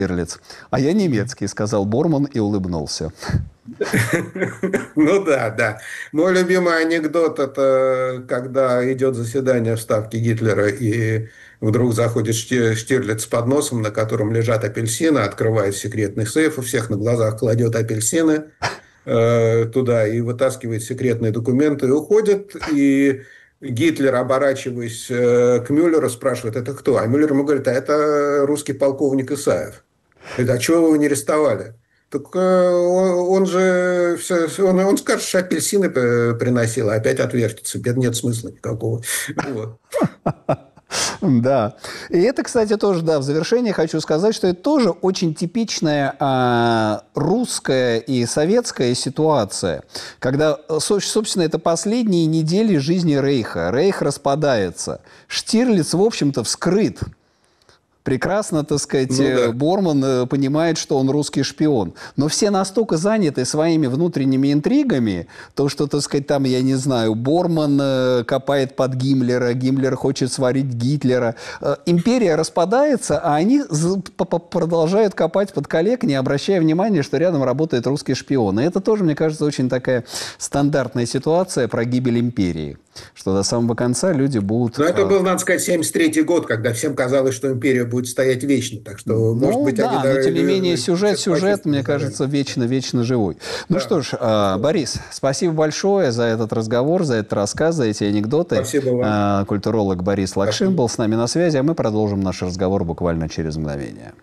Штирлиц. А я немецкий, сказал Борман и улыбнулся. Ну да, да. Мой любимый анекдот – это когда идет заседание в Ставке Гитлера, и вдруг заходит Штирлиц с подносом, на котором лежат апельсины, открывает секретный сейф, у всех на глазах кладет апельсины туда и вытаскивает секретные документы и уходит. И Гитлер, оборачиваясь к Мюллеру, спрашивает: это кто? А Мюллер ему говорит: а это русский полковник Исаев. Говорит: а чего вы его не арестовали? Так он же он скажет, что апельсины приносил, а опять отвертится. Нет смысла никакого. Вот. Да. И это, кстати, тоже, да, в завершение хочу сказать, что это тоже очень типичная русская и советская ситуация, когда, собственно, это последние недели жизни Рейха. Рейх распадается. Штирлиц, в общем-то, вскрыт. Прекрасно, так сказать, Ну да. Борман понимает, что он русский шпион. Но все настолько заняты своими внутренними интригами, то, что, так сказать, там, я не знаю, Борман копает под Гиммлера, Гиммлер хочет сварить Гитлера. Империя распадается, а они продолжают копать под коллег, не обращая внимания, что рядом работает русский шпион. И это тоже, мне кажется, очень такая стандартная ситуация про гибель империи. Что до самого конца люди будут... Но это был, надо сказать, 73-й год, когда всем казалось, что империя будет стоять вечно. Так что, может Ну быть, они да, но тем не менее сейчас сюжет, мне почувствовали кажется, заранее. вечно живой. Ну Да. что ж, Борис, спасибо большое за этот разговор, за этот рассказ, за эти анекдоты. Спасибо вам. Культуролог Борис Лакшин Спасибо. был с нами на связи, а мы продолжим наш разговор буквально через мгновение.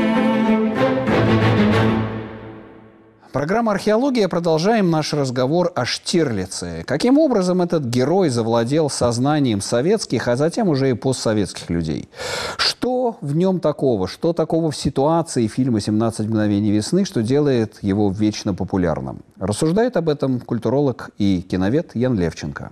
Программа «Археология». Продолжаем наш разговор о Штирлице. Каким образом этот герой завладел сознанием советских, а затем уже и постсоветских людей? Что в нем такого? Что такого в ситуации фильма «17 мгновений весны», что делает его вечно популярным? Рассуждает об этом культуролог и киновед Ян Левченко.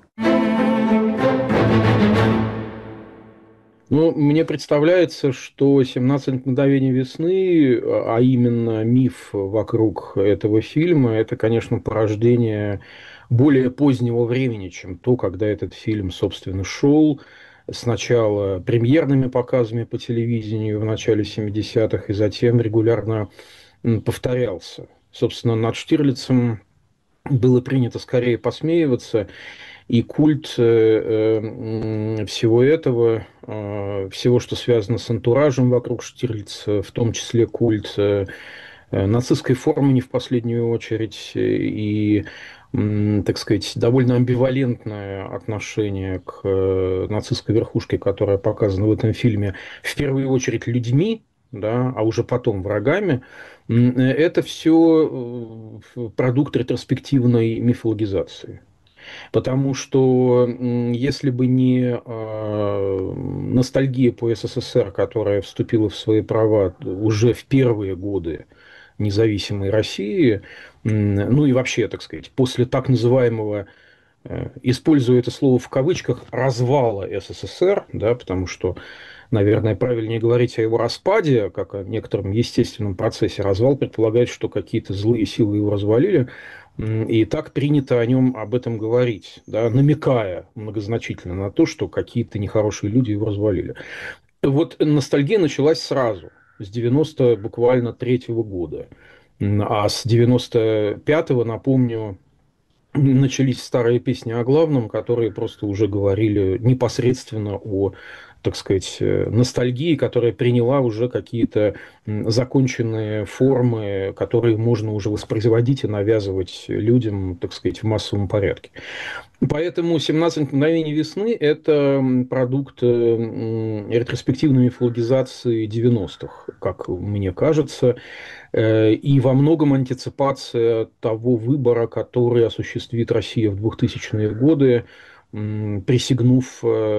Ну, мне представляется, что «17 мгновений весны», а именно миф вокруг этого фильма, это, конечно, порождение более позднего времени, чем то, когда этот фильм, собственно, шел. Сначала премьерными показами по телевидению в начале 70-х, и затем регулярно повторялся. Собственно, над Штирлицем было принято скорее посмеиваться, и культ всего этого, всего, что связано с антуражем вокруг Штирлица, в том числе культ нацистской формы не в последнюю очередь, и, так сказать, довольно амбивалентное отношение к нацистской верхушке, которая показана в этом фильме, в первую очередь людьми, да, а уже потом врагами, это все продукт ретроспективной мифологизации. Потому что если бы не ностальгия по СССР, которая вступила в свои права уже в первые годы независимой России, ну и вообще, так сказать, после так называемого, используя это слово в кавычках, развала СССР, да, потому что, наверное, правильнее говорить о его распаде, как о некотором естественном процессе. Развал предполагает, что какие-то злые силы его развалили, и так принято о нем об этом говорить, да, намекая многозначительно на то, что какие-то нехорошие люди его развалили. Вот ностальгия началась сразу, с 90 буквально третьего года. А с 95-го, напомню, начались старые песни о главном, которые просто уже говорили непосредственно о, так сказать, ностальгии, которая приняла уже какие-то законченные формы, которые можно уже воспроизводить и навязывать людям, так сказать, в массовом порядке. Поэтому «17 мгновений весны» – это продукт ретроспективной мифологизации 90-х, как мне кажется, и во многом антиципация того выбора, который осуществит Россия в 2000-е годы, присягнув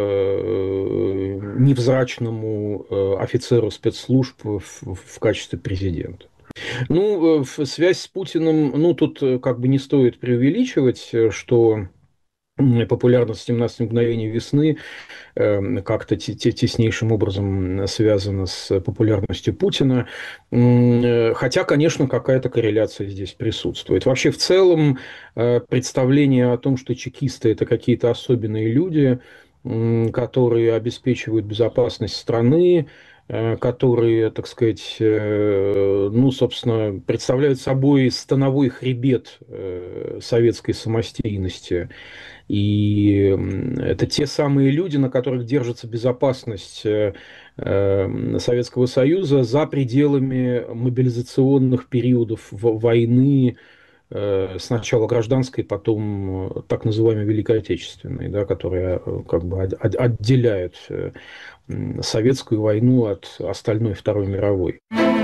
невзрачному офицеру спецслужб в качестве президента. Ну, связь с Путиным, ну, тут как бы не стоит преувеличивать, что популярность «17 мгновений весны» как-то теснейшим образом связана с популярностью Путина. Хотя, конечно, какая-то корреляция здесь присутствует. Вообще, в целом, представление о том, что чекисты – это какие-то особенные люди, которые обеспечивают безопасность страны, которые, так сказать, ну, собственно, представляют собой становой хребет советской самостийности. И это те самые люди, на которых держится безопасность Советского Союза за пределами мобилизационных периодов войны, сначала гражданской, потом так называемой Великой Отечественной, да, которая как бы отделяет советскую войну от остальной Второй мировой.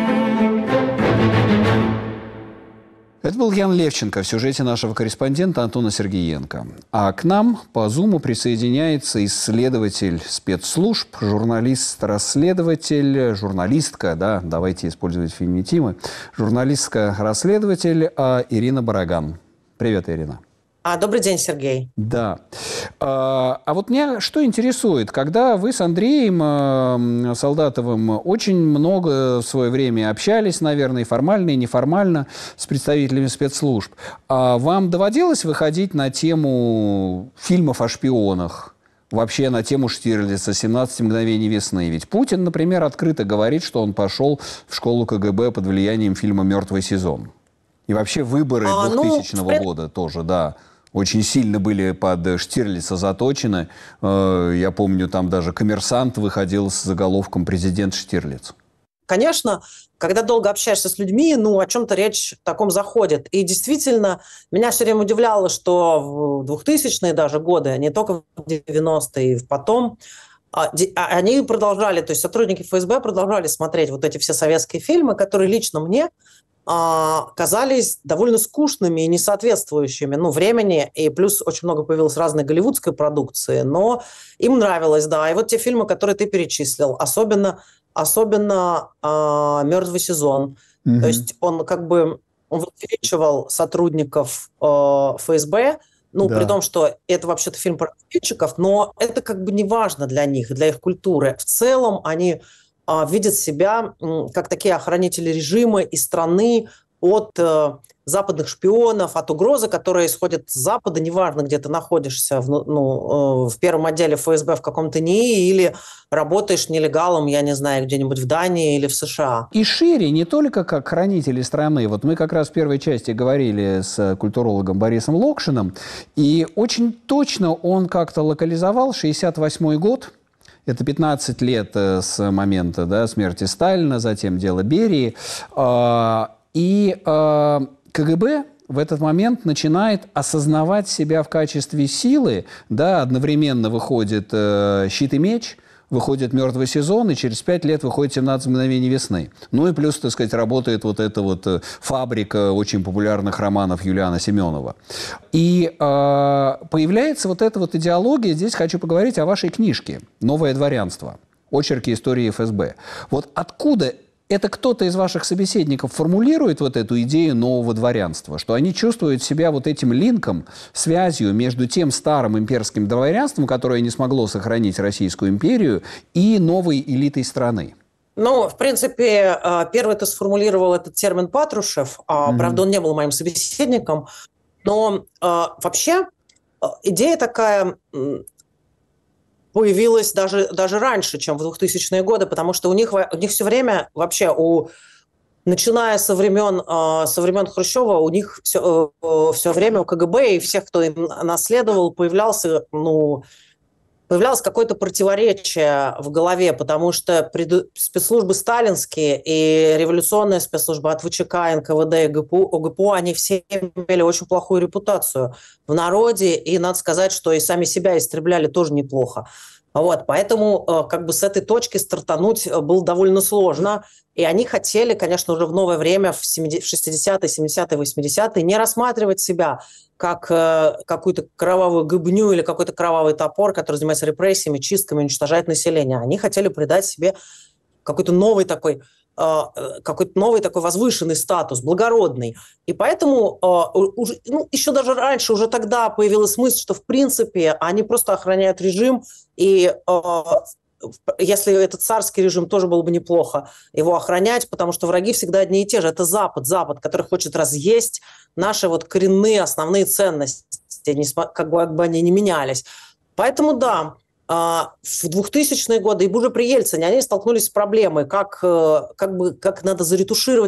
Это был Ян Левченко в сюжете нашего корреспондента Антона Сергеенко. А к нам по Зуму присоединяется исследователь спецслужб, журналист-расследователь, журналистка, да, давайте использовать феминитивы, журналистка-расследователь Ирина Бараган. Привет, Ирина. Добрый день, Сергей. Да. А вот меня что интересует, когда вы с Андреем Солдатовым очень много в свое время общались, наверное, и формально, и неформально с представителями спецслужб, вам доводилось выходить на тему фильмов о шпионах? Вообще на тему Штирлица «17 мгновений весны». Ведь Путин, например, открыто говорит, что он пошел в школу КГБ под влиянием фильма «Мертвый сезон». И вообще выборы 2000 года тоже, да, очень сильно были под Штирлица заточены. Я помню, там даже «Коммерсант» выходил с заголовком «Президент Штирлиц». Конечно, когда долго общаешься с людьми, о чем-то речь в таком заходит. И действительно, меня все время удивляло, что в 2000-е даже годы, не только в 90-е, и потом, они продолжали, то есть сотрудники ФСБ продолжали смотреть вот эти все советские фильмы, которые лично мне казались довольно скучными и несоответствующими времени, и плюс очень много появилось разной голливудской продукции, но им нравилось, да. И вот те фильмы, которые ты перечислил, особенно «Мертвый сезон». То есть он он высвечивал сотрудников ФСБ, да. При том, что это вообще-то фильм про разведчиков, но это не важно для них, для их культуры. В целом они видят себя как такие охранители режима и страны от западных шпионов, от угрозы, которая исходит с Запада, неважно, где ты находишься, в первом отделе ФСБ в каком-то НИИ или работаешь нелегалом, я не знаю, где-нибудь в Дании или в США. И шире, не только как хранители страны. Вот мы как раз в первой части говорили с культурологом Борисом Локшиным, и очень точно он как-то локализовал 1968 год. Это 15 лет с момента смерти Сталина, затем дело Берии. И КГБ в этот момент начинает осознавать себя в качестве силы. Да, одновременно выходит «Щит и меч», выходит «Мертвый сезон», и через 5 лет выходит «17 мгновений весны». Ну и плюс, так сказать, работает вот эта фабрика очень популярных романов Юлиана Семенова. И появляется вот эта идеология. Здесь хочу поговорить о вашей книжке «Новое дворянство. Очерки истории ФСБ». Вот откуда это кто-то из ваших собеседников формулирует вот эту идею нового дворянства, что они чувствуют себя вот этим линком, связью между тем старым имперским дворянством, которое не смогло сохранить Российскую империю, и новой элитой страны? В принципе, первый-то сформулировал этот термин Патрушев. Правда, он не был моим собеседником. Но вообще идея такая появилась даже раньше, чем в 2000-е годы, потому что у них все время вообще, начиная со времен Хрущева, у них все время у КГБ и всех, кто им наследовал, появлялось какое-то противоречие в голове, потому что спецслужбы сталинские и революционные спецслужбы от ВЧК, НКВД и ГПУ, они все имели очень плохую репутацию в народе, и надо сказать, что и сами себя истребляли тоже неплохо. Поэтому с этой точки стартануть было довольно сложно. И они хотели, конечно, уже в новое время, в 60-е, 70-е, 80-е, не рассматривать себя как какую-то кровавую гыбню или какой-то кровавый топор, который занимается репрессиями, чистками, уничтожает население. Они хотели придать себе какой-то новый такой возвышенный статус, благородный. И поэтому еще даже раньше, уже тогда появилась мысль, что в принципе они просто охраняют режим, и если это царский режим, тоже было бы неплохо его охранять, потому что враги всегда одни и те же. Это Запад, который хочет разъесть наши коренные основные ценности, как бы они ни менялись. Поэтому да, в 2000-е годы и уже при Ельцине они столкнулись с проблемой, как надо заретушировать